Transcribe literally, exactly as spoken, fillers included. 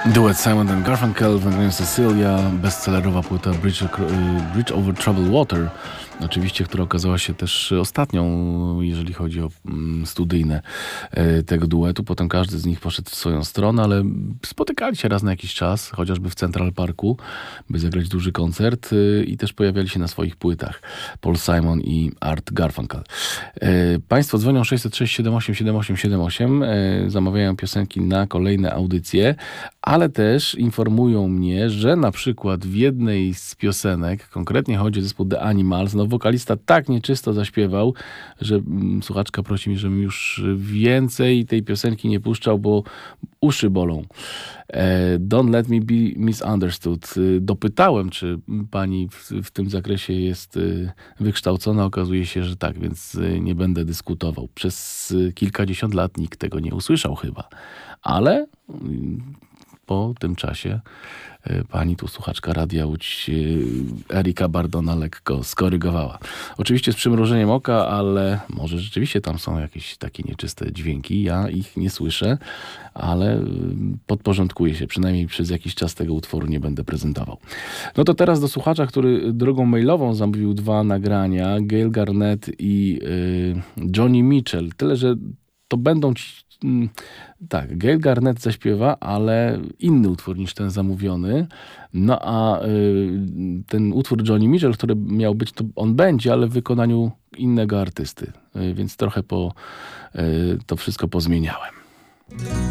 Duet Simon and Garfunkel, Wędrując Cecilia, bestsellerowa płyta Bridge, Bridge Over Troubled Water, oczywiście, która okazała się też ostatnią, jeżeli chodzi o studyjne tego duetu. Potem każdy z nich poszedł w swoją stronę, ale spotykali się raz na jakiś czas, chociażby w Central Parku, by zagrać duży koncert i też pojawiali się na swoich płytach. Paul Simon i Art Garfunkel. Państwo dzwonią sześćset sześć siedem osiem siedem osiem siedem osiem, zamawiają piosenki na kolejne audycje, ale też informują mnie, że na przykład w jednej z piosenek, konkretnie chodzi o zespół The Animals, no wokalista tak nieczysto zaśpiewał, że mm, słuchaczka prosi mnie, żebym już więcej tej piosenki nie puszczał, bo uszy bolą. E, Don't Let Me Be Misunderstood. E, dopytałem, czy pani w, w tym zakresie jest e, wykształcona. Okazuje się, że tak, więc e, nie będę dyskutował. Przez e, kilkadziesiąt lat nikt tego nie usłyszał chyba. Ale mm, po tym czasie pani tu słuchaczka Radia Łódź Erika Bardona lekko skorygowała. Oczywiście z przymrużeniem oka, ale może rzeczywiście tam są jakieś takie nieczyste dźwięki. Ja ich nie słyszę, ale podporządkuję się. Przynajmniej przez jakiś czas tego utworu nie będę prezentował. No to teraz do słuchacza, który drogą mailową zamówił dwa nagrania. Gail Garnett i y, Johnny Mitchell. Tyle, że to będą ci tak, Gail Garnett zaśpiewa, ale inny utwór niż ten zamówiony. No a y, ten utwór Johnny Mitchell, który miał być, to on będzie, ale w wykonaniu innego artysty. Y, więc trochę po, y, to wszystko pozmieniałem.